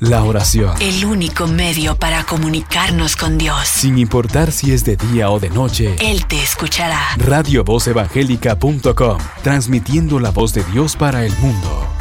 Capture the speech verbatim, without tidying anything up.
La oración. El único medio para comunicarnos con Dios. Sin importar si es de día o de noche, Él te escuchará. radio voz evangélica punto com, transmitiendo la voz de Dios para el mundo.